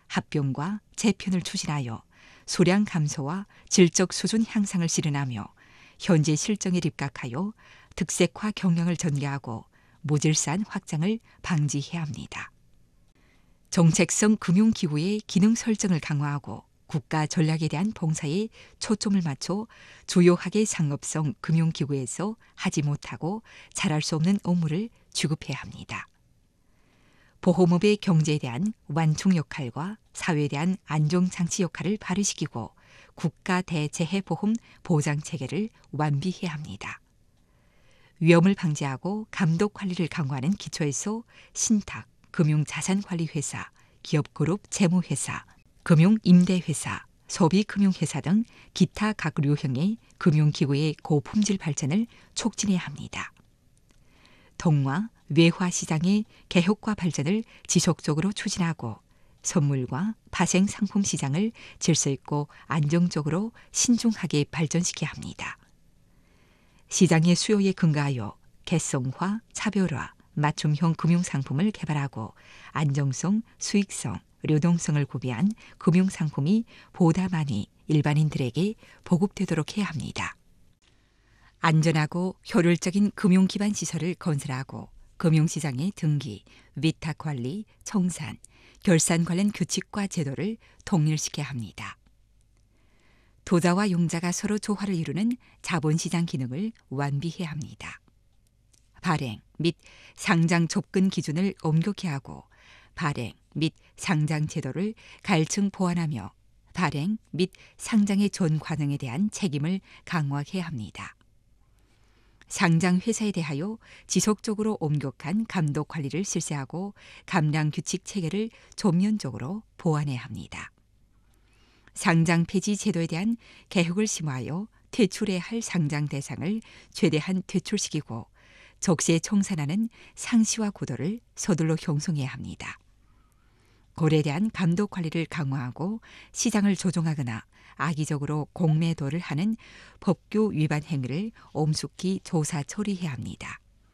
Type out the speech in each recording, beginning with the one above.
합병과 재편을 추진하여 소량 감소와 질적 수준 향상을 실현하며 현재 실정에 입각하여 득색화 경영을 전개하고 무질서한 확장을 방지해야 합니다. 정책성 금융기구의 기능 설정을 강화하고 국가 전략에 대한 봉사에 초점을 맞춰 주요하게 상업성 금융기구에서 하지 못하고 잘할 수 없는 업무를 취급해야 합니다. 보험업의 경제에 대한 완충 역할과 사회에 대한 안정장치 역할을 발휘시키고 국가 대재해보험 보장체계를 완비해야 합니다. 위험을 방지하고 감독 관리를 강화하는 기초에서 신탁, 금융자산관리회사, 기업그룹 재무회사, 금융임대회사, 소비금융회사 등 기타 각 류형의 금융기구의 고품질 발전을 촉진해야 합니다. 동화, 외화 시장의 개혁과 발전을 지속적으로 추진하고 선물과 파생 상품 시장을 질서 있고 안정적으로 신중하게 발전시켜야 합니다. 시장의 수요에 근거하여 개성화, 차별화, 맞춤형 금융상품을 개발하고 안정성, 수익성,流동성을 구비한 금융상품이 보다 많이 일반인들에게 보급되도록 해야 합니다. 안전하고 효율적인 금융기반 시설을 건설하고 금융시장의 등기, 위탁관리, 청산, 결산 관련 규칙과 제도를 통일시켜야 합니다. 도자와 용자가 서로 조화를 이루는 자본시장 기능을 완비해야 합니다. 발행 및 상장 접근 기준을 엄격히 하고 발행 및 상장 제도를 갈증 보완하며 발행 및 상장의 전 과정에 대한 책임을 강화해야 합니다. 상장 회사에 대하여 지속적으로 엄격한 감독 관리를 실시하고 감량 규칙 체계를 전면적으로 보완해야 합니다. 상장 폐지 제도에 대한 개혁을 심화하여 퇴출해야 할 상장 대상을 최대한 퇴출시키고 적시에 청산하는 상시화 구도를 서둘러 형성해야 합니다. 거래에 대한 감독 관리를 강화하고 시장을 조종하거나 악의적으로 공매도를 하는 법규 위반 행위를 엄숙히 조사 처리해야 합니다.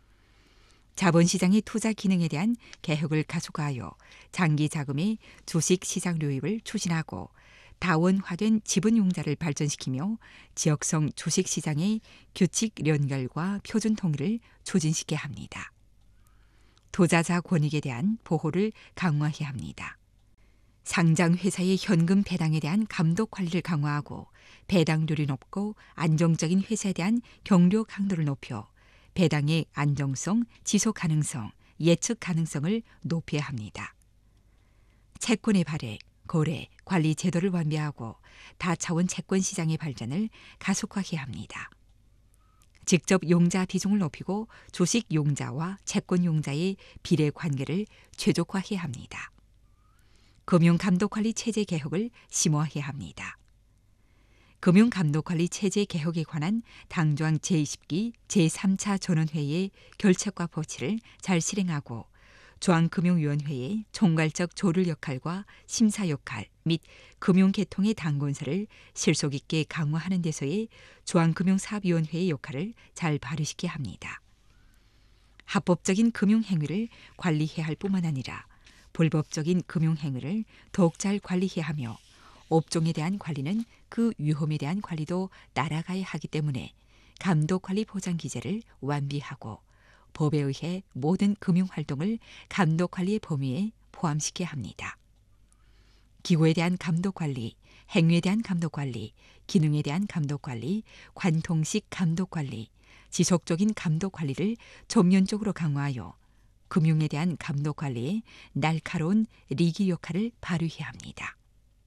자본시장의 투자 기능에 대한 개혁을 가속화하여 장기 자금의 주식시장 유입을 추진하고 다원화된 지분융자를 발전시키며 지역성 주식시장의 규칙 연결과 표준 통일을 추진시켜야 합니다. 투자자 권익에 대한 보호를 강화해야 합니다. 상장회사의 현금 배당에 대한 감독 관리를 강화하고 배당률이 높고 안정적인 회사에 대한 경료 강도를 높여 배당의 안정성, 지속 가능성, 예측 가능성을 높여야 합니다. 채권의 발행, 거래, 관리 제도를 완비하고 다차원 채권 시장의 발전을 가속화해야 합니다. 직접 용자 비중을 높이고 주식 용자와 채권 용자의 비례 관계를 최적화해야 합니다. 금융감독관리 체제 개혁을 심화해야 합니다. 금융감독관리 체제 개혁에 관한 당조항 제20기 제3차 전원회의의 결책과 법치를 잘 실행하고 중앙금융위원회의 총괄적 조율 역할과 심사 역할 및 금융계통의 당권서를 실속 있게 강화하는 데서의 중앙금융사업위원회의 역할을 잘 발휘시켜야 합니다. 합법적인 금융행위를 관리해야 할 뿐만 아니라 불법적인 금융행위를 더욱 잘 관리해야 하며 업종에 대한 관리는 그 위험에 대한 관리도 따라가야 하기 때문에 감독관리 보장 기제를 완비하고 법에 의해 모든 금융활동을 감독관리의 범위에 포함시켜야 합니다. 기구에 대한 감독관리, 행위에 대한 감독관리, 기능에 대한 감독관리, 관통식 감독관리, 지속적인 감독관리를 전면적으로 강화하여 금융에 대한 감독관리에 날카로운 리기 역할을 발휘해야 합니다.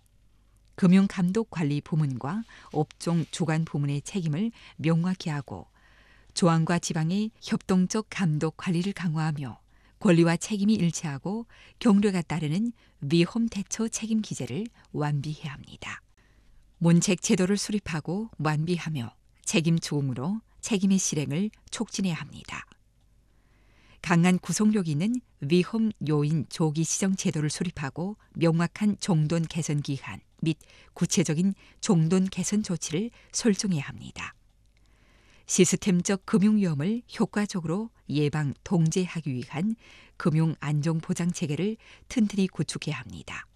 금융감독관리 부문과 업종 주관 부문의 책임을 명확히 하고 조항과 지방의 협동적 감독 관리를 강화하며 권리와 책임이 일치하고 경로가 따르는 위험 대처 책임 기제를 완비해야 합니다. 문책 제도를 수립하고 완비하며 책임 추궁으로 책임의 실행을 촉진해야 합니다. 강한 구속력이 있는 위험 요인 조기 시정 제도를 수립하고 명확한 종돈 개선 기한 및 구체적인 종돈 개선 조치를 설정해야 합니다. 시스템적 금융위험을 효과적으로 예방, 통제하기 위한 금융안정보장 체계를 튼튼히 구축해야 합니다.